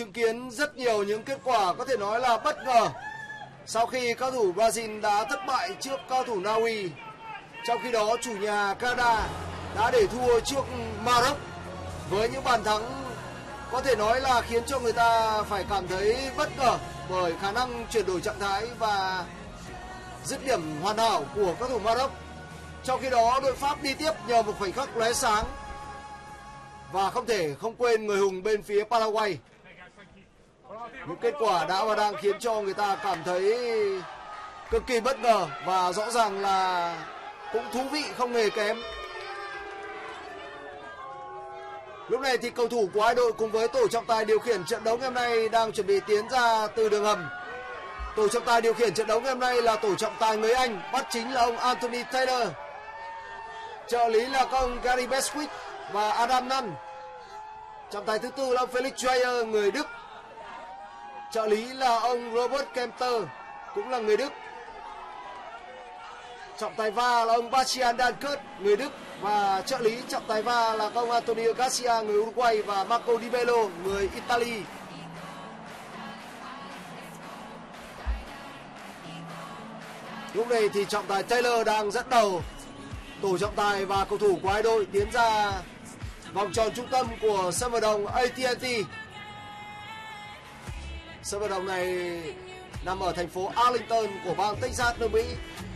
Chứng kiến rất nhiều những kết quả có thể nói là bất ngờ sau khi cao thủ Brazil đã thất bại trước cao thủ Na Uy. Trong khi đó chủ nhà Canada đã để thua trước Maroc với những bàn thắng có thể nói là khiến cho người ta phải cảm thấy bất ngờ bởi khả năng chuyển đổi trạng thái và dứt điểm hoàn hảo của các thủ Maroc. Trong khi đó đội Pháp đi tiếp nhờ một khoảnh khắc lóe sáng và không thể không quên người hùng bên phía Paraguay. Những kết quả đã và đang khiến cho người ta cảm thấy cực kỳ bất ngờ và rõ ràng là cũng thú vị không hề kém. Lúc này thì cầu thủ của hai đội cùng với tổ trọng tài điều khiển trận đấu ngày hôm nay đang chuẩn bị tiến ra từ đường hầm. Tổ trọng tài điều khiển trận đấu ngày hôm nay là tổ trọng tài người Anh, bắt chính là ông Anthony Taylor. Trợ lý là các ông Gary Beswick và Adam Nunn. Trọng tài thứ tư là ông Felix Dreyer người Đức. Trợ lý là ông Robert Kempter cũng là người Đức. Trọng tài va là ông Bastian Dankert người Đức và trợ lý trọng tài va là ông Antonio Garcia người Uruguay và Marco Di Bello người Italy. Lúc này thì trọng tài Taylor đang dẫn đầu tổ trọng tài và cầu thủ của hai đội tiến ra vòng tròn trung tâm của sân vận động AT&T. Sân vận động này nằm ở thành phố Arlington của bang Texas nước Mỹ.